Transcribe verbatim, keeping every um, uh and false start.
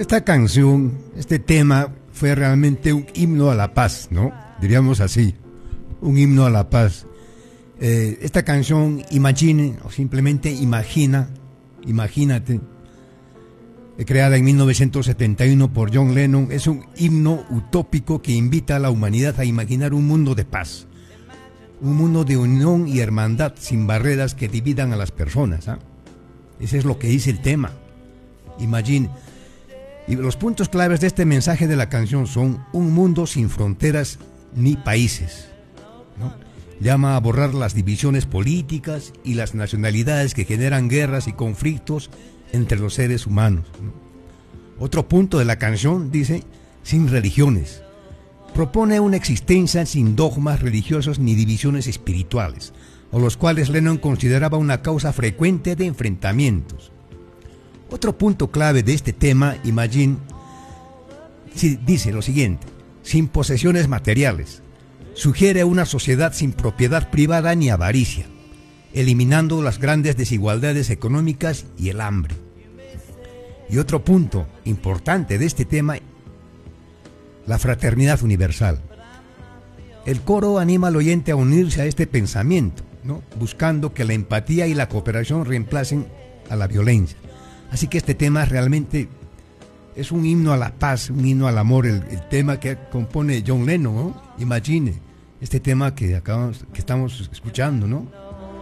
Esta canción, este tema fue realmente un himno a la paz, ¿no? Diríamos así, un himno a la paz. Eh, esta canción, Imagine, o simplemente Imagina, Imagínate, eh, creada en mil novecientos setenta y uno por John Lennon, es un himno utópico que invita a la humanidad a imaginar un mundo de paz, un mundo de unión y hermandad sin barreras que dividan a las personas, ¿eh? Ese es lo que dice el tema, Imagine. Y los puntos claves de este mensaje de la canción son un mundo sin fronteras ni países, ¿no? Llama a borrar las divisiones políticas y las nacionalidades que generan guerras y conflictos entre los seres humanos, ¿no? Otro punto de la canción dice, sin religiones. Propone una existencia sin dogmas religiosos ni divisiones espirituales, o los cuales Lennon consideraba una causa frecuente de enfrentamientos. Otro punto clave de este tema, Imagine, dice lo siguiente: sin posesiones materiales. Sugiere una sociedad sin propiedad privada ni avaricia, eliminando las grandes desigualdades económicas y el hambre. Y otro punto importante de este tema, la fraternidad universal. El coro anima al oyente a unirse a este pensamiento, ¿no? Buscando que la empatía y la cooperación reemplacen a la violencia. Así que este tema realmente es un himno a la paz, un himno al amor, el, el tema que compone John Lennon, ¿no? Imagine, este tema que acabamos, que estamos escuchando, ¿no?